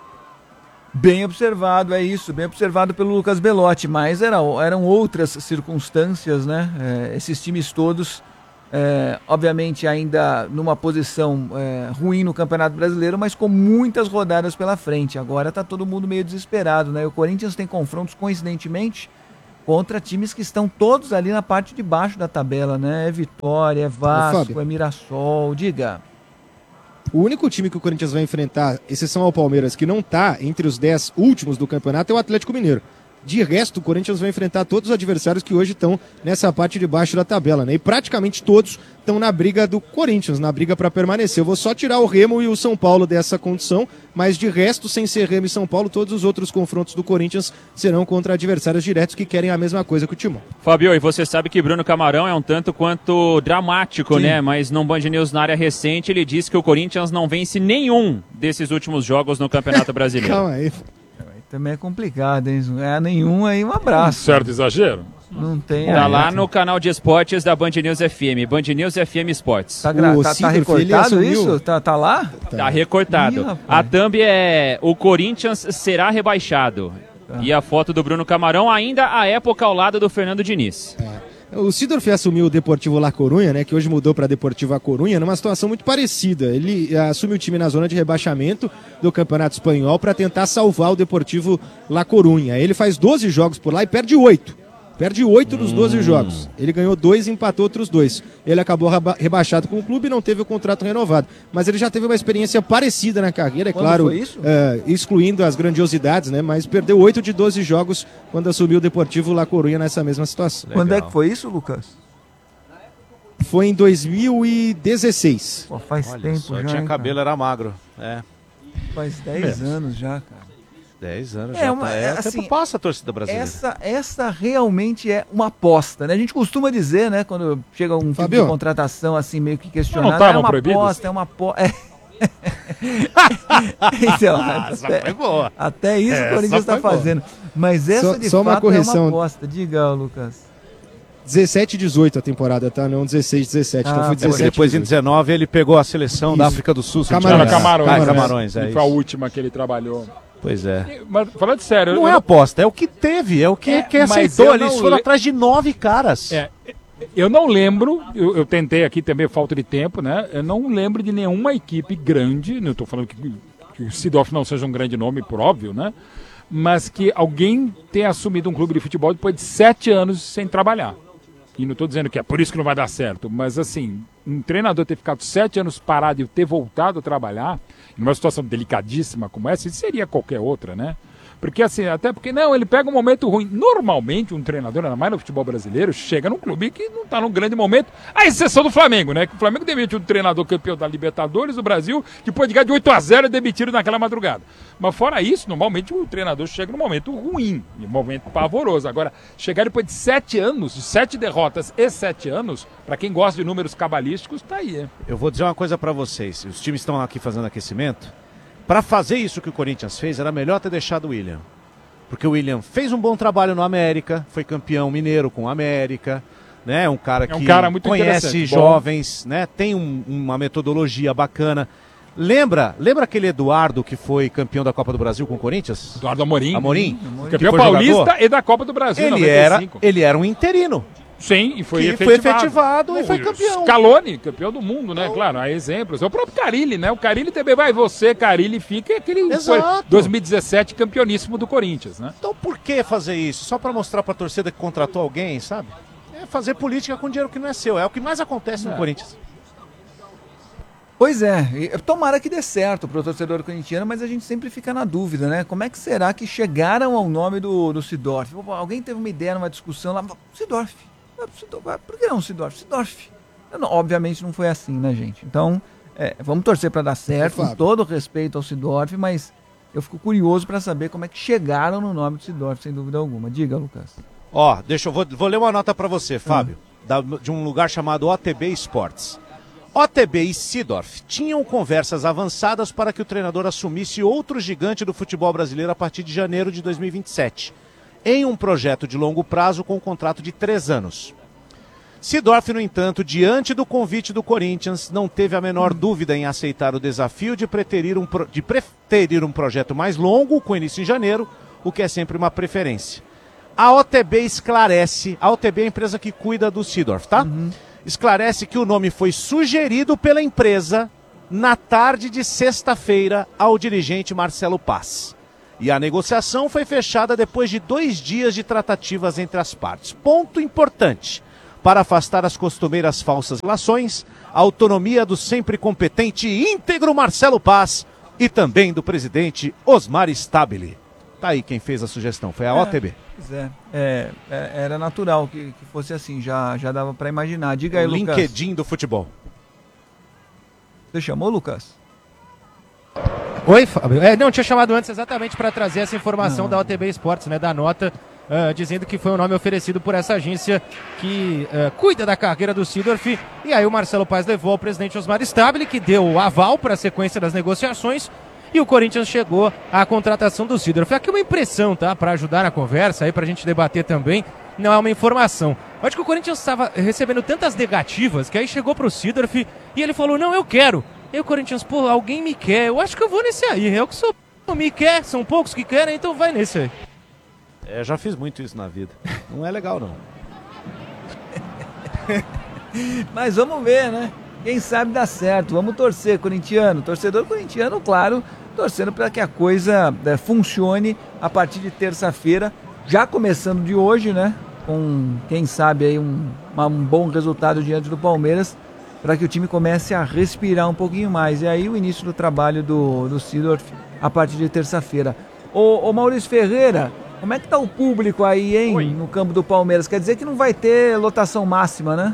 Bem observado, é isso, bem observado pelo Lucas Belotti, mas eram outras circunstâncias, né? Esses times todos, obviamente ainda numa posição ruim no Campeonato Brasileiro, mas com muitas rodadas pela frente. Agora tá todo mundo meio desesperado, né? O Corinthians tem confrontos, coincidentemente, contra times que estão todos ali na parte de baixo da tabela, né? É Vitória, é Vasco, é Mirassol, diga. O único time que o Corinthians vai enfrentar, exceção ao Palmeiras, que não está entre os 10 últimos do campeonato, é o Atlético Mineiro. De resto, o Corinthians vai enfrentar todos os adversários que hoje estão nessa parte de baixo da tabela, né? E praticamente todos estão na briga do Corinthians, na briga para permanecer. Eu vou só tirar o Remo e o São Paulo dessa condição, mas de resto, sem ser Remo e São Paulo, todos os outros confrontos do Corinthians serão contra adversários diretos que querem a mesma coisa que o Timão. Fabio, e você sabe que Bruno Camarão é um tanto quanto dramático, sim, né? Mas no Band News, na área recente, ele disse que o Corinthians não vence nenhum desses últimos jogos no Campeonato Brasileiro. Calma aí. Também é complicado, hein? Não ganhar nenhum aí, um abraço. Certo exagero. Não tem. Tá lá no canal de esportes da Band News FM, Band News FM Esportes. Tá recortado isso? Tá lá? Tá recortado. Ih, a thumb é: o Corinthians será rebaixado. Tá. E a foto do Bruno Camarão ainda à época ao lado do Fernando Diniz. O Siderf assumiu o Deportivo La Coruña, né, que hoje mudou para Deportivo A Coruña, numa situação muito parecida. Ele assume o time na zona de rebaixamento do Campeonato Espanhol para tentar salvar o Deportivo La Coruña. Ele faz 12 jogos por lá e perde 8. Perde 8 dos 12 jogos. Ele ganhou 2 e empatou outros 2. Ele acabou rebaixado com o clube e não teve o contrato renovado. Mas ele já teve uma experiência parecida na carreira, é claro, foi isso? Excluindo as grandiosidades, né? Mas perdeu 8 de 12 jogos quando assumiu o Deportivo La Coruña nessa mesma situação. Legal. Quando é que foi isso, Lucas? Foi em 2016. Pô, faz tempo já. Tinha cabelo, cara. Era magro. Faz 10 anos já, cara. 10 anos já. Assim, tempo passa a torcida brasileira. Essa realmente é uma aposta, né? A gente costuma dizer, né? Quando chega um tipo de contratação assim meio que questionada, é uma aposta, é uma aposta. Então, foi boa. Até isso o Corinthians está fazendo. Mas essa de só fato uma correção. É uma aposta. Diga, Lucas. 17 e 18 a temporada, tá? Não 16 e 17. Então foi 17 depois em 19 ele pegou a seleção da África do Sul. Camarões. Foi a última que ele trabalhou. Pois é. Mas falando sério... Não é aposta, é o que teve, é o que aceitou. Eles foram atrás de 9 caras. Eu não lembro, eu tentei aqui também, falta de tempo, né? Eu não lembro de nenhuma equipe grande, não estou falando que o Siderf não seja um grande nome, por óbvio, né? Mas que alguém tenha assumido um clube de futebol depois de 7 anos sem trabalhar. E não estou dizendo que é por isso que não vai dar certo, mas assim, um treinador ter ficado 7 anos parado e ter voltado a trabalhar, numa situação delicadíssima como essa, isso seria qualquer outra, né? Porque assim, até porque não, ele pega um momento ruim. Normalmente um treinador, ainda mais no futebol brasileiro, chega num clube que não está num grande momento, à exceção do Flamengo, né? Que o Flamengo demitiu um treinador campeão da Libertadores do Brasil, depois de ganhar de 8-0 e demitido naquela madrugada. Mas fora isso, normalmente o treinador chega num momento ruim, num momento pavoroso. Agora, chegar depois de 7 anos, de 7 derrotas e 7 anos, para quem gosta de números cabalísticos, tá aí. Eu vou dizer uma coisa para vocês, os times estão aqui fazendo aquecimento. Para fazer isso que o Corinthians fez, era melhor ter deixado o William. Porque o William fez um bom trabalho no América, foi campeão mineiro com o América, né? Um cara que muito conhece jovens, né? Tem uma metodologia bacana. Lembra aquele Eduardo que foi campeão da Copa do Brasil com o Corinthians? Eduardo Amorim. Campeão paulista jogador? E da Copa do Brasil, ele era um interino. Sim, e foi efetivado e foi campeão. Scaloni, campeão do mundo, né? Claro, há exemplos. É o próprio Carille, né? O Carille também vai, Carille fica aquele 2017 campeoníssimo do Corinthians, né? Então por que fazer isso? Só para mostrar para a torcida que contratou alguém, sabe? É fazer política com dinheiro que não é seu. É o que mais acontece no Corinthians. Pois é, tomara que dê certo pro torcedor corintiano, mas a gente sempre fica na dúvida, né? Como é que será que chegaram ao nome do Siderf? Alguém teve uma ideia numa discussão lá, Siderf. Por que não Siderf? Siderf. Obviamente não foi assim, né, gente? Então, vamos torcer para dar certo, com todo respeito ao Siderf, mas eu fico curioso para saber como é que chegaram no nome do Seedorf, sem dúvida alguma. Diga, Lucas. Ó, vou ler uma nota para você, Fábio, de um lugar chamado OTB Sports. OTB e Seedorf tinham conversas avançadas para que o treinador assumisse outro gigante do futebol brasileiro a partir de janeiro de 2027, em um projeto de longo prazo com um contrato de 3 anos. Seedorf, no entanto, diante do convite do Corinthians, não teve a menor dúvida em aceitar o desafio de preterir um projeto mais longo, com início em janeiro, o que é sempre uma preferência. A OTB esclarece, a OTB é a empresa que cuida do Seedorf, tá? Esclarece que o nome foi sugerido pela empresa na tarde de sexta-feira ao dirigente Marcelo Paz. E a negociação foi fechada depois de 2 dias de tratativas entre as partes. Ponto importante. Para afastar as costumeiras falsas relações, a autonomia do sempre competente e íntegro Marcelo Paz e também do presidente Osmar Stabile. Tá aí quem fez a sugestão, foi a OTB. Pois era natural que fosse assim, já dava para imaginar. Diga aí, o Lucas. LinkedIn do futebol. Você chamou, Lucas? Oi, Fábio. Não, tinha chamado antes exatamente para trazer essa informação da OTB Esportes, né, da nota, dizendo que foi um nome oferecido por essa agência que cuida da carreira do Seedorf. E aí o Marcelo Paz levou ao presidente Osmar Stabile, que deu o aval para a sequência das negociações. E o Corinthians chegou à contratação do Seedorf. Aqui uma impressão, tá? Para ajudar na conversa, aí pra gente debater também. Não é uma informação. Eu acho que o Corinthians estava recebendo tantas negativas que aí chegou pro Seedorf e ele falou, não, eu quero. E o Corinthians, pô, alguém me quer. Eu acho que eu vou nesse aí. Eu que sou me quer, são poucos que querem, então vai nesse aí. Já fiz muito isso na vida. Não é legal, não. Mas vamos ver, né? Quem sabe dá certo. Vamos torcer, corintiano. Torcedor corintiano, claro, torcendo para que a coisa funcione a partir de terça-feira, já começando de hoje, né? Com, quem sabe, aí um bom resultado diante do Palmeiras, para que o time comece a respirar um pouquinho mais. E aí o início do trabalho do Seedorf a partir de terça-feira. Ô Maurício Ferreira, como é que tá o público aí, hein? Oi. No campo do Palmeiras? Quer dizer que não vai ter lotação máxima, né?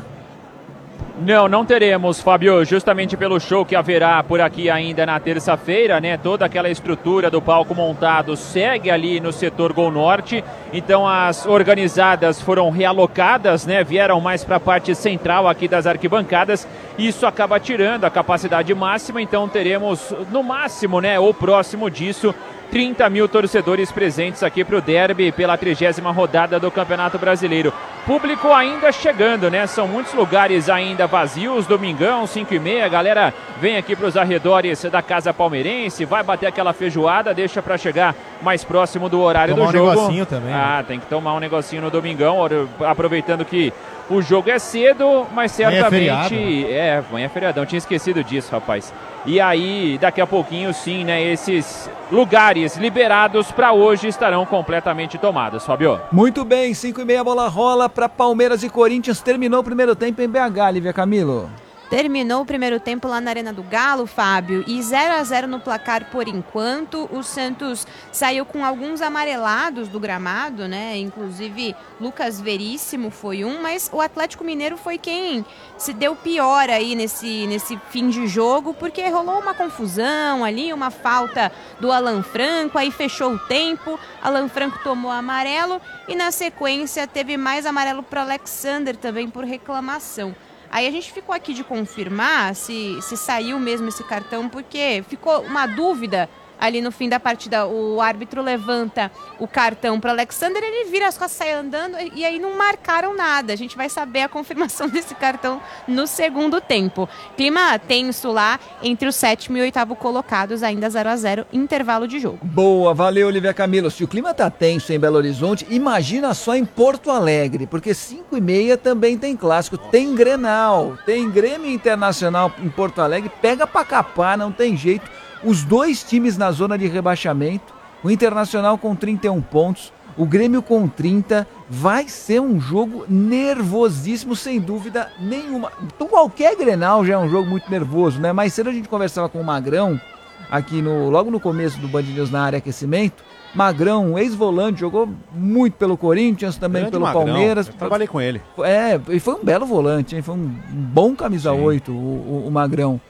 Não teremos, Fábio, justamente pelo show que haverá por aqui ainda na terça-feira, né? Toda aquela estrutura do palco montado segue ali no setor Gol Norte, então as organizadas foram realocadas, né? Vieram mais para a parte central aqui das arquibancadas, isso acaba tirando a capacidade máxima, então teremos no máximo, né? Ou próximo disso, 30 mil torcedores presentes aqui para o derby pela 30ª rodada do Campeonato Brasileiro. Público ainda chegando, né? São muitos lugares ainda vazios, domingão, 5h30, a galera vem aqui para os arredores da Casa Palmeirense, vai bater aquela feijoada, deixa para chegar mais próximo do horário do jogo. Tomar um negocinho também. Ah, tem que tomar um negocinho no domingão, aproveitando que o jogo é cedo, mas certamente... Amanhã é feriadão, tinha esquecido disso, rapaz. E aí, daqui a pouquinho, sim, né, esses lugares liberados para hoje estarão completamente tomados, Fábio. Muito bem, 5h30, a bola rola para Palmeiras e Corinthians. Terminou o primeiro tempo em BH, Lívia Camilo. Terminou o primeiro tempo lá na Arena do Galo, Fábio, e 0-0 no placar por enquanto. O Santos saiu com alguns amarelados do gramado, né? Inclusive Lucas Veríssimo foi um, mas o Atlético Mineiro foi quem se deu pior aí nesse fim de jogo, porque rolou uma confusão ali, uma falta do Alan Franco, aí fechou o tempo, Alan Franco tomou amarelo e na sequência teve mais amarelo para o Alexander também por reclamação. Aí a gente ficou aqui de confirmar se saiu mesmo esse cartão, porque ficou uma dúvida ali no fim da partida. O árbitro levanta o cartão para o Alexander, ele vira as costas, sai andando e aí não marcaram nada. A gente vai saber a confirmação desse cartão no segundo tempo. Clima tenso lá entre o 7º e 8º colocados, ainda 0-0, intervalo de jogo. Boa, valeu, Olivia Camilo. Se o clima tá tenso em Belo Horizonte, imagina só em Porto Alegre, porque 5h30 também tem clássico, tem Grenal, tem Grêmio Internacional em Porto Alegre, pega pra capar, não tem jeito. Os dois times na zona de rebaixamento, o Internacional com 31 pontos, o Grêmio com 30, vai ser um jogo nervosíssimo, sem dúvida nenhuma. Então, qualquer Grenal já é um jogo muito nervoso, né? Mais cedo a gente conversava com o Magrão, aqui logo no começo do Band News na área aquecimento. Magrão, um ex-volante, jogou muito pelo Corinthians, também grande pelo Magrão. Palmeiras. Eu trabalhei com ele. E foi um belo volante, hein? Foi um bom camisa 8, o Magrão.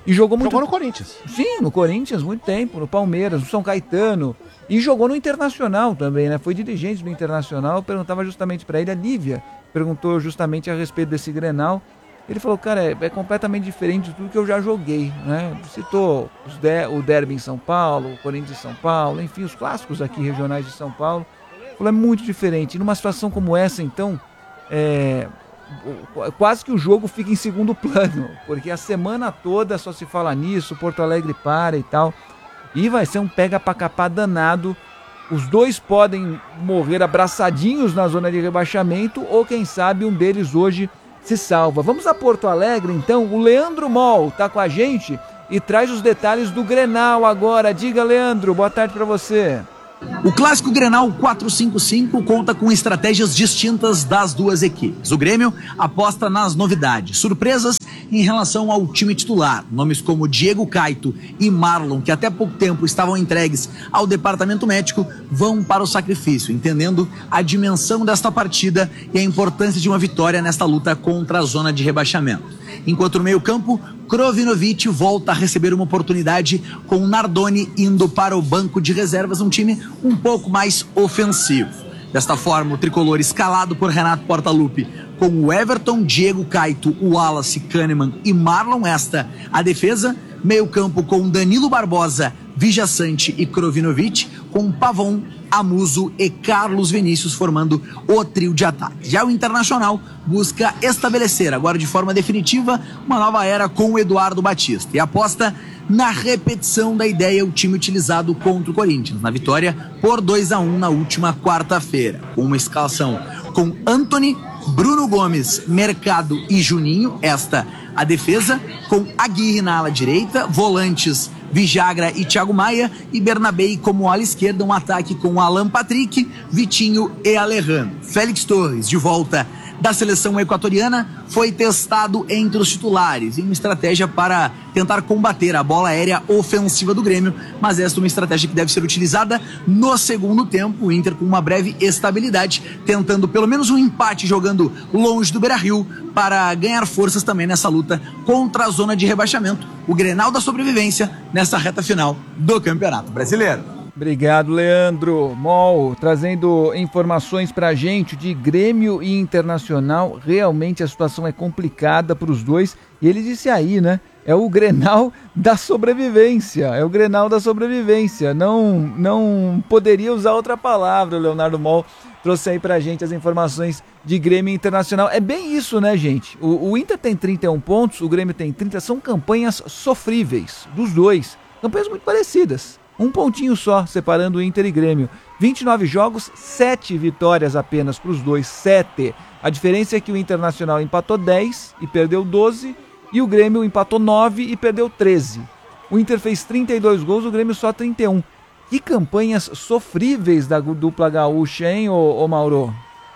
E jogou muito. Jogou no Corinthians. Sim, no Corinthians, muito tempo, no Palmeiras, no São Caetano. E jogou no Internacional também, né? Foi dirigente do Internacional, perguntava justamente para ele, a Lívia perguntou justamente a respeito desse Grenal. Ele falou, cara, é completamente diferente de tudo que eu já joguei, né? Citou o derby em São Paulo, o Corinthians em São Paulo, enfim, os clássicos aqui regionais de São Paulo. Falou, é muito diferente. E numa situação como essa, então, quase que o jogo fica em segundo plano, porque a semana toda só se fala nisso, Porto Alegre para e tal. E vai ser um pega pra capar danado. Os dois podem morrer abraçadinhos na zona de rebaixamento, ou quem sabe um deles hoje se salva. Vamos a Porto Alegre, então. O Leandro Moll tá com a gente e traz os detalhes do Grenal agora. Diga, Leandro, boa tarde para você. O clássico Grenal 455 conta com estratégias distintas das duas equipes. O Grêmio aposta nas novidades, surpresas em relação ao time titular. Nomes como Diego Caito e Marlon, que até pouco tempo estavam entregues ao departamento médico, vão para o sacrifício, entendendo a dimensão desta partida e a importância de uma vitória nesta luta contra a zona de rebaixamento. Enquanto no meio-campo, Krovinovic volta a receber uma oportunidade com o Nardoni indo para o banco de reservas, um time um pouco mais ofensivo. Desta forma, o tricolor escalado por Renato Portaluppi, com o Everton, Diego Caito, o Wallace, Kahneman e Marlon Esta, a defesa, meio-campo com Danilo Barbosa, Vijaçante e Krovinovic, com Pavon, Amuso e Carlos Vinícius formando o trio de ataque. Já o Internacional busca estabelecer, agora de forma definitiva, uma nova era com o Eduardo Batista e aposta na repetição da ideia o time utilizado contra o Corinthians, na vitória por 2-1 na última quarta-feira, com uma escalação com Antony, Bruno Gomes, Mercado e Juninho, esta a defesa, com Aguirre na ala direita, volantes Vijagra e Thiago Maia, e Bernabei como ala esquerda, um ataque com Alan Patrick, Vitinho e Alejandro. Félix Torres, de volta da seleção equatoriana, foi testado entre os titulares em uma estratégia para tentar combater a bola aérea ofensiva do Grêmio, mas esta é uma estratégia que deve ser utilizada no segundo tempo. O Inter com uma breve estabilidade, tentando pelo menos um empate jogando longe do Beira-Rio para ganhar forças também nessa luta contra a zona de rebaixamento, o Grenal da sobrevivência nessa reta final do Campeonato Brasileiro. Obrigado, Leandro Moll, trazendo informações pra gente de Grêmio e Internacional. Realmente a situação é complicada para os dois. E ele disse aí, né? É o Grenal da sobrevivência. É o Grenal da sobrevivência. Não poderia usar outra palavra. O Leonardo Moll trouxe aí pra gente as informações de Grêmio e Internacional. É bem isso, né, gente? O Inter tem 31 pontos, o Grêmio tem 30. São campanhas sofríveis dos dois. Campanhas muito parecidas. Um pontinho só, separando o Inter e Grêmio. 29 jogos, 7 vitórias apenas para os dois, 7. A diferença é que o Internacional empatou 10 e perdeu 12, e o Grêmio empatou 9 e perdeu 13. O Inter fez 32 gols, o Grêmio só 31. Que campanhas sofríveis da dupla gaúcha, hein, ô Mauro?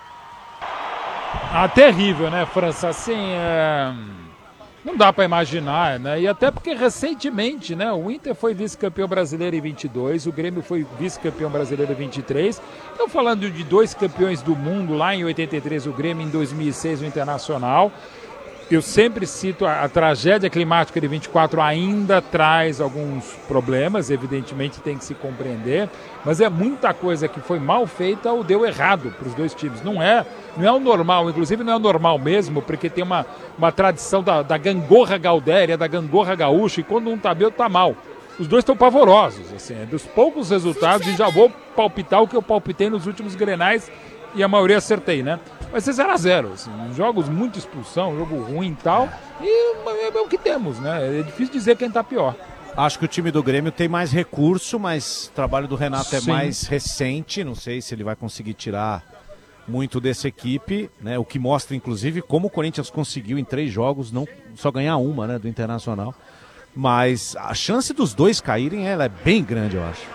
Terrível, né, França? Assim, não dá para imaginar, né? E até porque recentemente, né, o Inter foi vice-campeão brasileiro em 22, o Grêmio foi vice-campeão brasileiro em 23. Estão falando de dois campeões do mundo lá em 83, o Grêmio em 2006, o Internacional. Eu sempre cito a tragédia climática de 24 ainda traz alguns problemas, evidentemente tem que se compreender, mas é muita coisa que foi mal feita ou deu errado para os dois times. Não é o normal, inclusive não é o normal mesmo, porque tem uma tradição da gangorra gaudéria, da gangorra gaúcha, e quando um tá bem, outro tá mal. Os dois estão pavorosos, assim, é dos poucos resultados, e já vou palpitar o que eu palpitei nos últimos Grenais, e a maioria acertei, né? Vai ser 0-0, assim, jogos muito expulsão, jogo ruim e tal, e é o que temos, né? É difícil dizer quem tá pior. Acho que o time do Grêmio tem mais recurso, mas o trabalho do Renato é mais recente, não sei se ele vai conseguir tirar muito dessa equipe, né? O que mostra, inclusive, como o Corinthians conseguiu em 3 jogos não só ganhar uma, né, do Internacional, mas a chance dos dois caírem ela é bem grande, eu acho.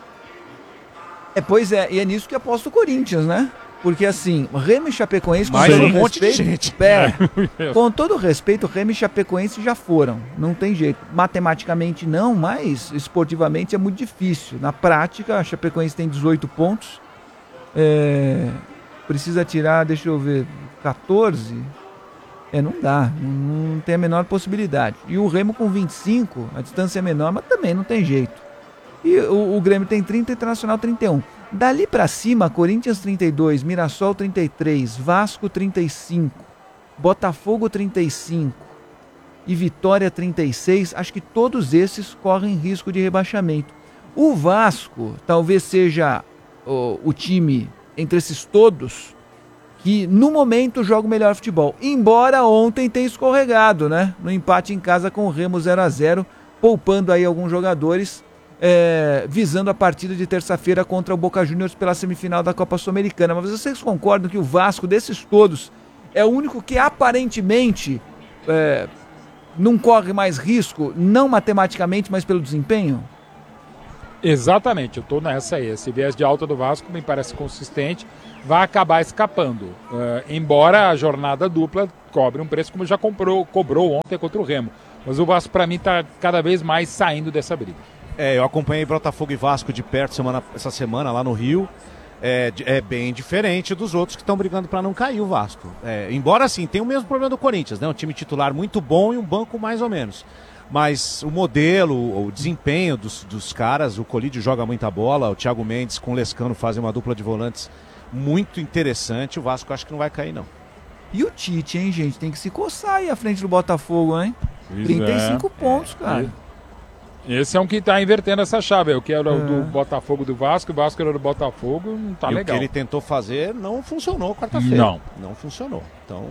Pois é, e é nisso que aposta o Corinthians, né? Porque assim, Remo e Chapecoense, com mais todo um monte de gente. Com todo respeito, Remo e Chapecoense já foram. Não tem jeito. Matematicamente não, mas esportivamente é muito difícil. Na prática, a Chapecoense tem 18 pontos. Precisa tirar, deixa eu ver, 14. Não dá, não tem a menor possibilidade. E o Remo com 25, a distância é menor, mas também não tem jeito. E o Grêmio tem 30 e o Internacional 31. Dali pra cima, Corinthians 32, Mirassol 33, Vasco 35, Botafogo 35 e Vitória 36. Acho que todos esses correm risco de rebaixamento. O Vasco talvez seja o time entre esses todos que no momento joga o melhor futebol. Embora ontem tenha escorregado, né? No empate em casa com o Remo 0-0, poupando aí alguns jogadores. Visando a partida de terça-feira contra o Boca Juniors pela semifinal da Copa Sul-Americana. Mas vocês concordam que o Vasco, desses todos, é o único que aparentemente não corre mais risco, não matematicamente, mas pelo desempenho? Exatamente, eu estou nessa aí. Esse viés de alta do Vasco me parece consistente, vai acabar escapando. Embora a jornada dupla cobre um preço como já cobrou ontem contra o Remo. Mas o Vasco, para mim, está cada vez mais saindo dessa briga. Eu acompanhei Botafogo e Vasco de perto essa semana lá no Rio. É bem diferente dos outros que estão brigando para não cair o Vasco. Embora assim, tem o mesmo problema do Corinthians, né? Um time titular muito bom e um banco mais ou menos. Mas o modelo, o desempenho dos caras, o Colídio joga muita bola, o Thiago Mendes com o Lescano fazem uma dupla de volantes muito interessante. O Vasco acho que não vai cair, não. E o Tite, hein, gente? Tem que se coçar aí à frente do Botafogo, hein? 35 pontos, cara. Esse é um que está invertendo essa chave. Eu quero do Botafogo do Vasco, o Vasco era do Botafogo, não tá legal. O que ele tentou fazer não funcionou quarta-feira. Não funcionou. Então,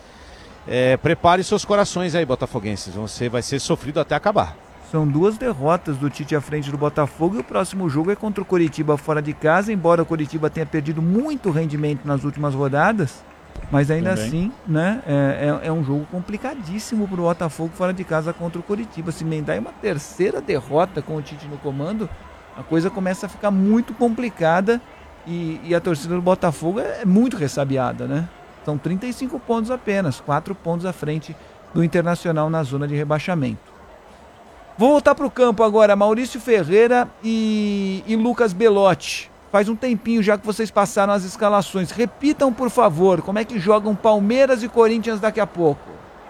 prepare seus corações aí, botafoguenses. Você vai ser sofrido até acabar. São 2 derrotas do Tite à frente do Botafogo e o próximo jogo é contra o Coritiba fora de casa, embora o Coritiba tenha perdido muito rendimento nas últimas rodadas. Mas ainda assim, né, é um jogo complicadíssimo para o Botafogo fora de casa contra o Coritiba. Se emendar uma terceira derrota com o Tite no comando, a coisa começa a ficar muito complicada e a torcida do Botafogo é muito ressabiada, né? São 35 pontos apenas, 4 pontos à frente do Internacional na zona de rebaixamento. Vou voltar para o campo agora, Maurício Ferreira e Lucas Belotti. Faz um tempinho já que vocês passaram as escalações. Repitam, por favor, como é que jogam Palmeiras e Corinthians daqui a pouco.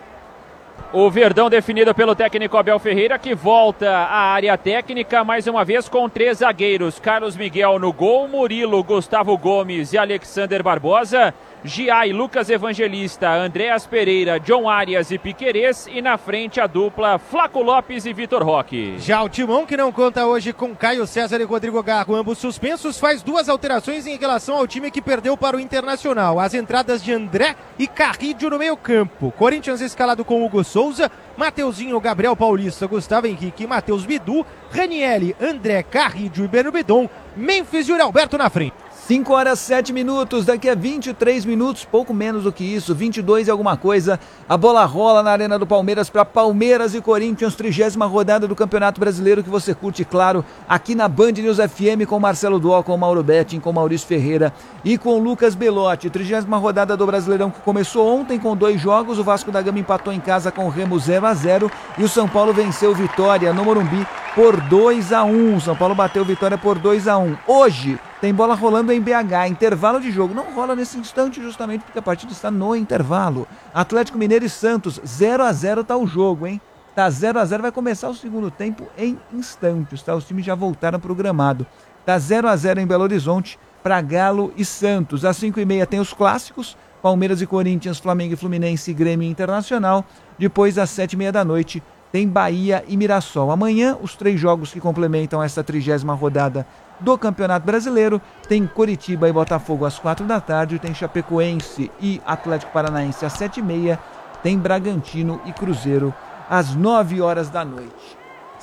O Verdão definido pelo técnico Abel Ferreira, que volta à área técnica, mais uma vez com 3 zagueiros. Carlos Miguel no gol, Murilo, Gustavo Gomes e Alexander Barbosa. Giai, Lucas Evangelista, Andréas Pereira, John Arias e Piquerez. E na frente a dupla Flaco Lopes e Vitor Roque. Já o Timão, que não conta hoje com Caio César e Rodrigo Garro, ambos suspensos, faz 2 alterações em relação ao time que perdeu para o Internacional. As entradas de André e Carrídio no meio campo. Corinthians escalado com Hugo Souza, Mateuzinho, Gabriel Paulista, Gustavo Henrique, Matheus Bidu, Ranielli, André, Carrídio e Beno Bidon, Memphis e Yuri Alberto na frente. 5 horas 7 minutos, daqui a 23 minutos, pouco menos do que isso, 22 e alguma coisa, a bola rola na Arena do Palmeiras para Palmeiras e Corinthians, 30ª rodada do Campeonato Brasileiro, que você curte, claro, aqui na Band News FM, com Marcelo Duó, com Mauro Betting, com Maurício Ferreira e com Lucas Belotti. 30ª rodada do Brasileirão, que começou ontem com 2 jogos, o Vasco da Gama empatou em casa com o Remo 0-0 e o São Paulo venceu Vitória no Morumbi por 2-1. São Paulo bateu Vitória por 2-1. Hoje tem bola rolando em BH, intervalo de jogo. Não rola nesse instante justamente porque a partida está no intervalo. Atlético Mineiro e Santos, 0-0 tá o jogo, hein? Tá 0-0, vai começar o segundo tempo em instantes, tá? Os times já voltaram pro gramado. Tá 0-0 em Belo Horizonte para Galo e Santos. Às 5h30 tem os clássicos, Palmeiras e Corinthians, Flamengo e Fluminense, Grêmio e Internacional. Depois, às 7h30 da noite, tem Bahia e Mirassol. Amanhã, os 3 jogos que complementam essa 30ª rodada do Campeonato Brasileiro. Tem Coritiba e Botafogo às 4 da tarde, tem Chapecoense e Atlético Paranaense às 7h30, tem Bragantino e Cruzeiro às 9 horas da noite.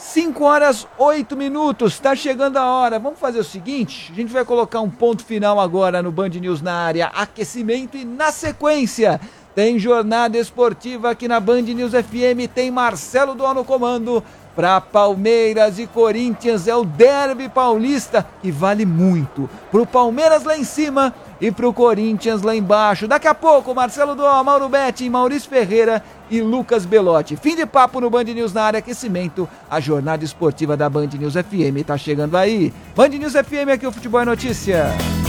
5 horas 8 minutos, está chegando a hora. Vamos fazer o seguinte, a gente vai colocar um ponto final agora no Band News na área aquecimento e na sequência tem jornada esportiva aqui na Band News FM, tem Marcelo Duó no comando. Para Palmeiras e Corinthians é o derby paulista, que vale muito. Para o Palmeiras lá em cima e para o Corinthians lá embaixo. Daqui a pouco, Marcelo Duó, Mauro Betting, Maurício Ferreira e Lucas Belotti. Fim de papo no Band News na área aquecimento. A jornada esportiva da Band News FM está chegando aí. Band News FM, aqui o Futebol é Notícia.